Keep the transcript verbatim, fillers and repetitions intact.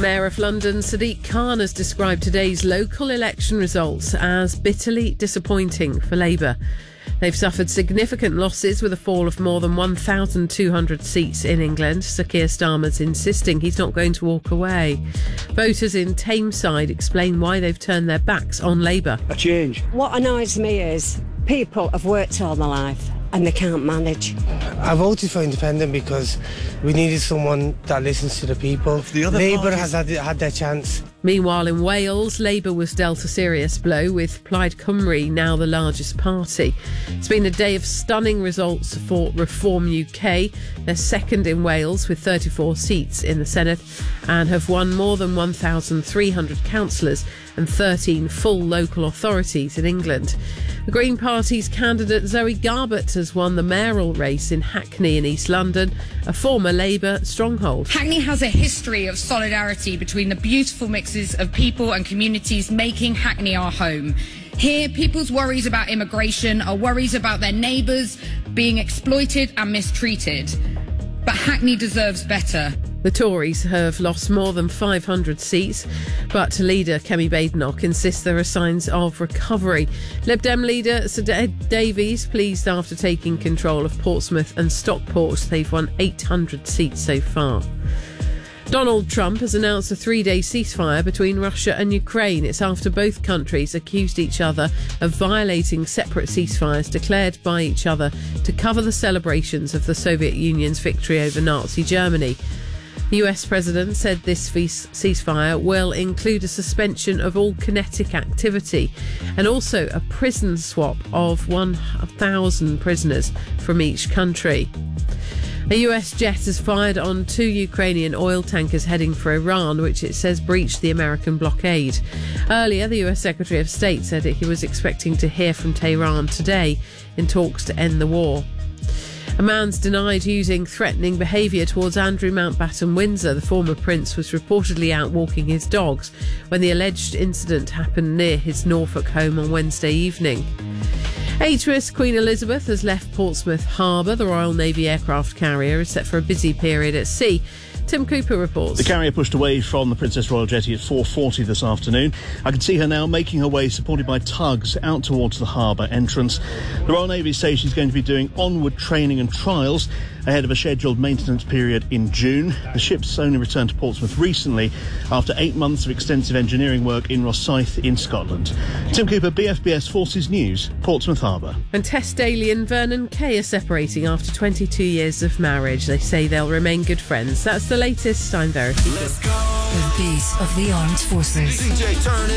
Mayor of London Sadiq Khan has described today's local election results as bitterly disappointing for Labour. They've suffered significant losses with a fall of more than one thousand two hundred seats in England. Sir Keir Starmer's insisting he's not going to walk away. Voters in Tameside explain why they've turned their backs on Labour. A change. What annoys me is people have worked all their life and they can't manage. I voted for independent because we needed someone that listens to the people. The other Labour parties- has had, had their chance. Meanwhile, in Wales, Labour was dealt a serious blow, with Plaid Cymru now the largest party. It's been a day of stunning results for Reform U K. They're second in Wales with thirty-four seats in the Senedd and have won more than one thousand three hundred councillors and thirteen full local authorities in England. The Green Party's candidate Zoe Garbett has won the mayoral race in Hackney in East London, a former Labour stronghold. Hackney has a history of solidarity between the beautiful mixes of people and communities making Hackney our home. Here, people's worries about immigration are worries about their neighbours being exploited and mistreated. But Hackney deserves better. The Tories have lost more than five hundred seats, but leader Kemi Badenoch insists there are signs of recovery. Lib Dem leader Sir Ed Davies pleased after taking control of Portsmouth and Stockport. They've won eight hundred seats so far. Donald Trump has announced a three-day ceasefire between Russia and Ukraine. It's after both countries accused each other of violating separate ceasefires declared by each other to cover the celebrations of the Soviet Union's victory over Nazi Germany. The U S president said this ceasefire will include a suspension of all kinetic activity and also a prison swap of one thousand prisoners from each country. A U S jet has fired on two Ukrainian oil tankers heading for Iran, which it says breached the American blockade. Earlier, the U S Secretary of State said he was expecting to hear from Tehran today in talks to end the war. A man's denied using threatening behaviour towards Andrew Mountbatten Windsor. The former prince was reportedly out walking his dogs when the alleged incident happened near his Norfolk home on Wednesday evening. H M S Queen Elizabeth has left Portsmouth Harbour. The Royal Navy aircraft carrier is set for a busy period at sea. Tim Cooper reports. The carrier pushed away from the Princess Royal Jetty at four forty this afternoon. I can see her now making her way, supported by tugs, out towards the harbour entrance. The Royal Navy say she's going to be doing onward training and trials ahead of a scheduled maintenance period in June. The ship's only returned to Portsmouth recently after eight months of extensive engineering work in Rosyth in Scotland. Tim Cooper, B F B S Forces News, Portsmouth Harbour. And Tess Daly and Vernon Kay are separating after twenty-two years of marriage. They say they'll remain good friends. That's the latest. I'm Verity. Let's go. The beat of the armed forces. D J, turn it